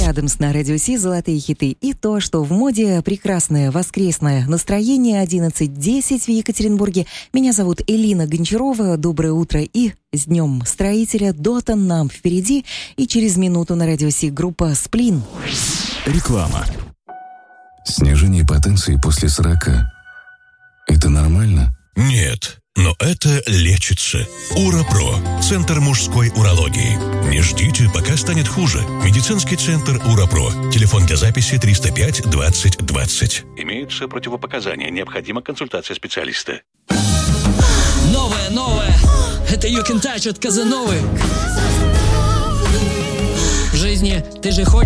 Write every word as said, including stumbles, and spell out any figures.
Адамс на Радио Си, золотые хиты. И то, что в моде прекрасное воскресное настроение, одиннадцать десять в Екатеринбурге. Меня зовут Элина Гончарова. Доброе утро и с днем строителя. Дотан нам впереди. И через минуту на Радио Си группа «Сплин». Реклама. Снижение потенции после сорока – это нормально? Нет, но это лечится. Урапро. Центр мужской урологии. Не ждите, пока станет хуже. Медицинский центр Урапро. Телефон для записи триста пять двадцать двадцать. Имеются противопоказания. Необходима консультация специалиста. Новое, новое. Это You Can Touch от Казановы. В жизни ты же хочешь